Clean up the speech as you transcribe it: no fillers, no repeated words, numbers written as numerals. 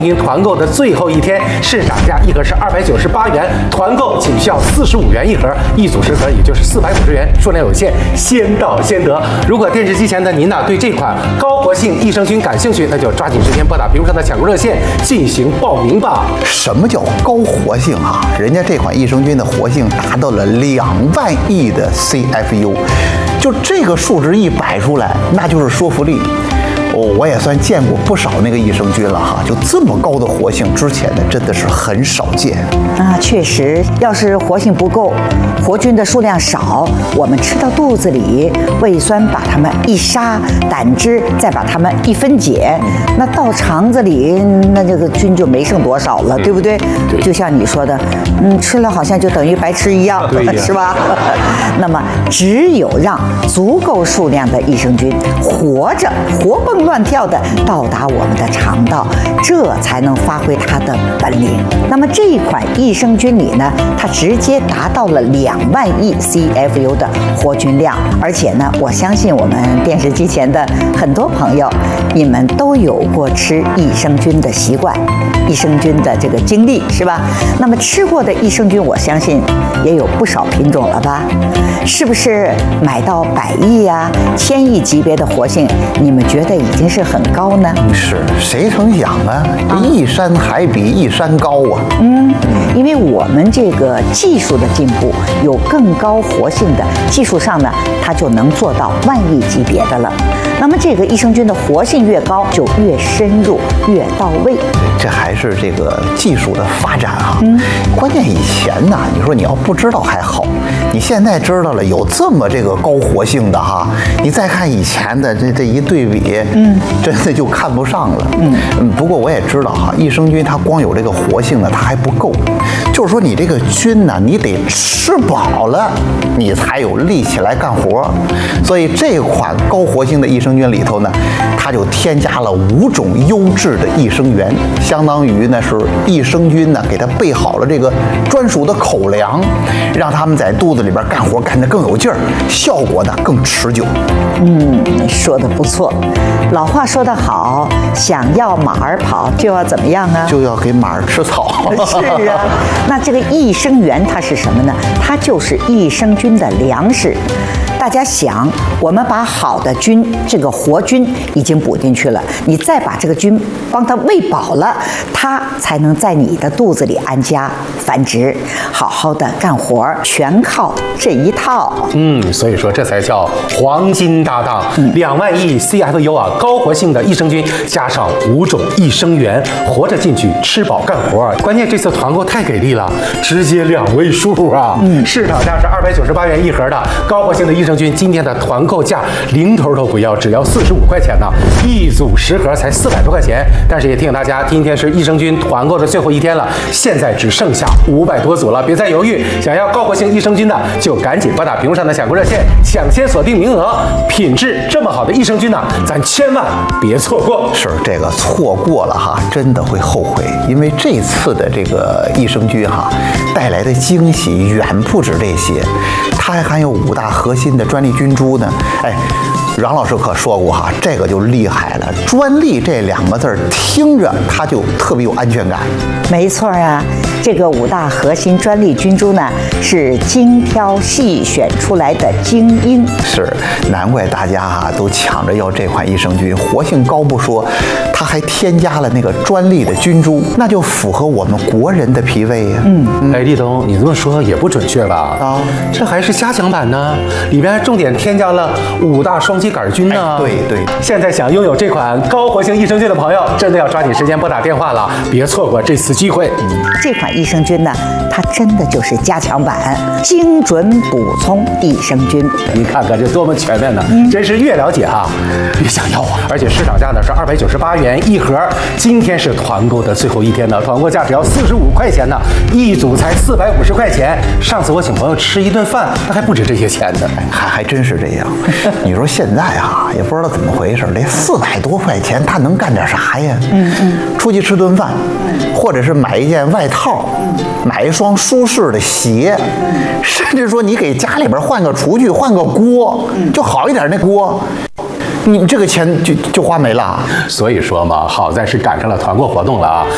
您团购的最后一天，市场价一盒是298元，团购仅需要45元一盒，一组10盒也就是450元，数量有限，先到先得。如果电视机前的您对这款高活性益生菌感兴趣，那就抓紧时间拨打屏幕上的抢购热线进行报名吧。 什么叫高活性啊？人家这款益生菌的活性达到了2万亿的 CFU， 就这个数值一摆出来，那就是说服力。我也算见过不少那个益生菌了哈，就这么高的活性，之前的真的是很少见啊。确实，要是活性不够，活菌的数量少，我们吃到肚子里，胃酸把它们一杀，胆汁再把它们一分解，那到肠子里，那这个菌就没剩多少了，对不对？ 对。 就像你说的，吃了好像就等于白吃一样，是吧？那么，只有让足够数量的益生菌活着，活蹦乱跳的到达我们的肠道，这才能发挥它的本领。那么这一款益生菌里呢，它直接达到了2万亿 CFU 的活菌量，而且呢，我相信我们电视机前的很多朋友，你们都有过吃益生菌的习惯，益生菌的这个经历是吧？那么吃过的益生菌，我相信也有不少品种了吧？是不是买到100亿啊、1000亿级别的活性，你们觉得已经是很高呢？ 是，谁成想啊？这一山还比一山高啊！ 因为我们这个技术的进步，有更高活性的技术上呢，它就能做到1万亿级别的了。那么这个益生菌的活性越高，就越深入、越到位。 这还是这个技术的发展啊！关键以前呢，你说你要不知道还好，你现在知道了有这么这个高活性的哈，你再看以前的这一对比，真的就看不上了。不过我也知道哈，益生菌它光有这个活性呢，它还不够，就是说你这个菌呢，你得吃饱了，你才有力气来干活。所以这款高活性的益生菌里头呢，它就添加了5种优质的益生元，相当于呢是益生菌呢给它备好了这个专属的口粮，让它们在肚子里边干活干得更有劲儿，效果呢更持久。 说得不错。老话说得好，想要马儿跑，就要怎么样啊？ 就要给马儿吃草。 是啊，那这个益生元它是什么呢？它就是益生菌的粮食。大家想，我们把好的菌，这个活菌已经补进去了，你再把这个菌帮它喂饱了，它才能在你的肚子里安家繁殖，好好的干活，全靠这一套。 所以说这才叫黄金搭档。2万亿 CFU 啊，高活性的益生菌加上5种益生元，活着进去，吃饱干活。关键这次团购太给力了，直接2位数啊！市场价是298元一盒的高活性的益生菌，今天的团购价零头都不要，只要45块钱呢，一组10盒才400多块钱。但是也提醒大家，今天是益生菌团购的最后一天了，现在只剩下500多组了，别再犹豫，想要高活性益生菌的就赶紧拨打屏幕上的抢购热线，抢先锁定名额。品质这么好的益生菌呢，咱千万别错过。 是这个错过了哈，真的会后悔，因为这次的这个益生菌哈带来的惊喜远不止这些，它还含有5大核心的专利菌株呢。阮老师可说过哈，这个就厉害了，专利这2个字听着它就特别有安全感。 没错啊，这个5大核心专利菌株呢，是精挑细选出来的精英。 是，难怪大家都抢着要这款益生菌，活性高不说，它还添加了那个专利的菌株，那就符合我们国人的脾胃呀。 立冬，你这么说也不准确吧？这还是加强版呢，里边重点添加了5大双歧杆菌呢。 对。 现在想拥有这款高活性益生菌的朋友，真的要抓紧时间拨打电话了，别错过这次机会。 这款益生菌呢，它真的就是加强版，精准补充益生菌。 你看看这多么全面呢！真是越了解越想要啊！而且市场价呢是298元一盒，今天是团购的最后一天呢，团购价只要45块钱呢，一组才450块钱。上次我请朋友吃一顿饭，那还不止这些钱呢。 还真是这样。你说现在也不知道怎么回事，这400多块钱他能干点啥呀？出去吃顿饭，或者是买一件外套，买一双舒适的鞋，甚至说你给家里边换个厨具，换个锅，就好一点那锅。你这个钱就花没了。 所以说嘛，好在是赶上了团购活动了啊。